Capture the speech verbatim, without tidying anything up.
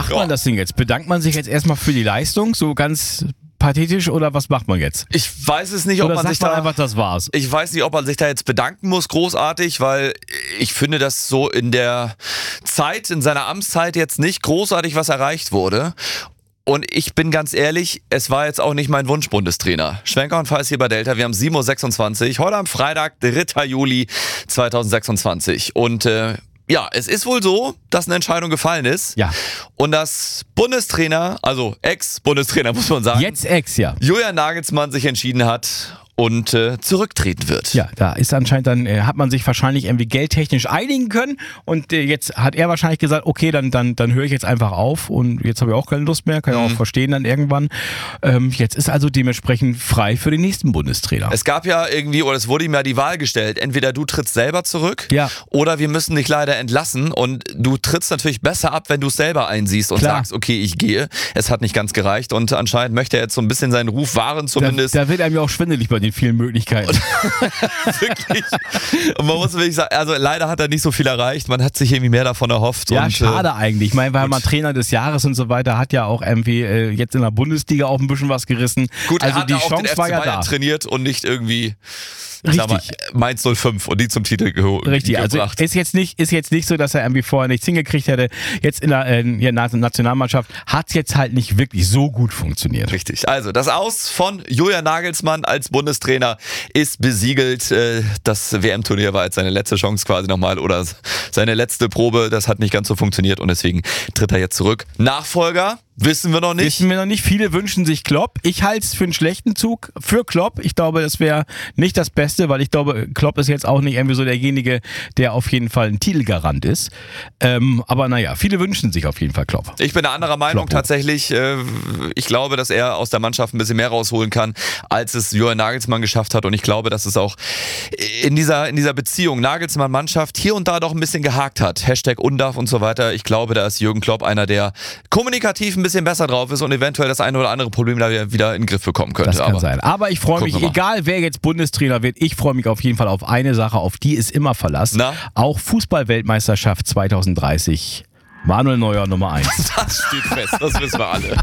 macht Ja. man das denn jetzt? Bedankt man sich jetzt erstmal für die Leistung, so ganz pathetisch, oder was macht man jetzt? Ich weiß es nicht, ob Oder man sagt sich man da... einfach, das war's? Ich weiß nicht, ob man sich da jetzt bedanken muss, großartig, weil ich finde, dass so in der Zeit, in seiner Amtszeit jetzt nicht großartig was erreicht wurde. Und ich bin ganz ehrlich, es war jetzt auch nicht mein Wunsch-Bundestrainer. Schwenker und Falls hier bei Delta, wir haben sieben Uhr sechsundzwanzig, heute am Freitag, dritter Juli zweitausendsechsundzwanzig. Und äh, ja, es ist wohl so, dass eine Entscheidung gefallen ist. Ja. Und dass Bundestrainer, also Ex-Bundestrainer muss man sagen, Jetzt Ex, ja. Julian Nagelsmann sich entschieden hat und äh, zurücktreten wird. Ja, da ist anscheinend dann, äh, hat man sich wahrscheinlich irgendwie geldtechnisch einigen können und äh, jetzt hat er wahrscheinlich gesagt, okay, dann, dann, dann höre ich jetzt einfach auf und jetzt habe ich auch keine Lust mehr, kann ich Mhm. auch verstehen dann irgendwann. Ähm, jetzt ist also dementsprechend frei für den nächsten Bundestrainer. Es gab ja irgendwie, oder es wurde ihm ja die Wahl gestellt, entweder du trittst selber zurück Ja. oder wir müssen dich leider entlassen und du trittst natürlich besser ab, wenn du es selber einsiehst und Klar. sagst, okay, ich gehe. Es hat nicht ganz gereicht und anscheinend möchte er jetzt so ein bisschen seinen Ruf wahren da, zumindest. da wird einem ja auch schwindelig bei den vielen Möglichkeiten. Wirklich. Und man muss wirklich sagen, also leider hat er nicht so viel erreicht, man hat sich irgendwie mehr davon erhofft. Ja, und, schade eigentlich. Ich meine, weil gut. man Trainer des Jahres und so weiter hat ja auch irgendwie äh, jetzt in der Bundesliga auch ein bisschen was gerissen. Gut, er also hat die ja auch Chance den F C war ja Bayern da. trainiert und nicht irgendwie ich sag Richtig. mal, Mainz null fünf und die zum Titel geho- Richtig, also gebracht. ist jetzt nicht, ist jetzt nicht so, dass er irgendwie vorher nichts hingekriegt hätte. Jetzt in der, äh, in der Nationalmannschaft hat es jetzt halt nicht wirklich so gut funktioniert. Richtig. Also das Aus von Julian Nagelsmann als Bundestrainer ist besiegelt. Äh, Das W M-Turnier war jetzt seine letzte Chance quasi nochmal oder seine letzte Probe. Das hat nicht ganz so funktioniert und deswegen tritt er jetzt zurück. Nachfolger wissen wir noch nicht. Wissen wir noch nicht. Viele wünschen sich Klopp. Ich halte es für einen schlechten Zug für Klopp. Ich glaube, das wäre nicht das Beste, weil ich glaube, Klopp ist jetzt auch nicht irgendwie so derjenige, der auf jeden Fall ein Titelgarant ist. Ähm, aber naja, viele wünschen sich auf jeden Fall Klopp. Ich bin der anderer Meinung Kloppo. tatsächlich. Äh, Ich glaube, dass er aus der Mannschaft ein bisschen mehr rausholen kann, als es Julian Nagelsmann geschafft hat. Und ich glaube, dass es auch in dieser, in dieser Beziehung Nagelsmann-Mannschaft hier und da doch ein bisschen gehakt hat. Hashtag Undarf und so weiter. Ich glaube, da ist Jürgen Klopp einer, der kommunikativ ein bisschen besser drauf ist und eventuell das eine oder andere Problem da wieder in den Griff bekommen könnte. Das kann Aber sein. Aber ich freue mich, gucken wir mal. egal wer jetzt Bundestrainer wird, ich freue mich auf jeden Fall auf eine Sache, auf die ist immer Verlass. Na? Auch Fußball-Weltmeisterschaft zwanzig dreißig. Manuel Neuer Nummer eins. Das steht fest, das wissen wir alle.